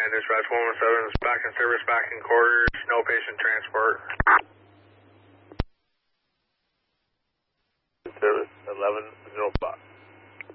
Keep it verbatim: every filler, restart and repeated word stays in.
And dispatch one one seven is back in service, back in quarters, no patient transport. Service eleven oh five.